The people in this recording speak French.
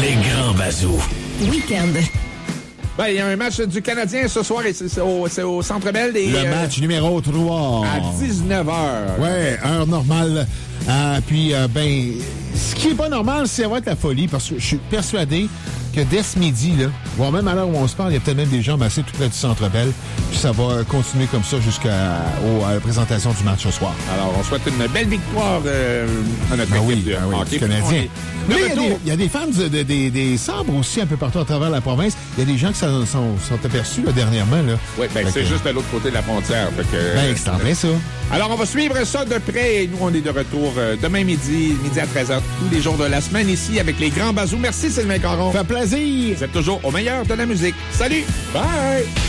Les grands bazous. Week-end. Ben, il y a un match du Canadien ce soir et c'est au Centre Bell. Le match numéro 3. À 19h. Ouais, heure normale. Puis, ce qui est pas normal, c'est avoir de la folie, parce que je suis persuadé que dès ce midi, là, voire même à l'heure où on se parle, il y a peut-être même des gens massés tout près du Centre Bell. Puis ça va continuer comme ça jusqu'à la présentation du match ce soir. Alors, on souhaite une belle victoire à notre équipe de hockey Canadien. Mais retour. il y a des fans des Sabres aussi un peu partout à travers la province. Il y a des gens qui sont aperçus là, dernièrement. Là. Oui, c'est juste de l'autre côté de la frontière. C'est en vrai, ça. Alors, on va suivre ça de près et nous, on est de retour demain midi à 13h, tous les jours de la semaine ici avec les grands bazous. Merci, Sylvain Caron. Ça fait plaisir. Vous êtes toujours au meilleur de la musique. Salut! Bye!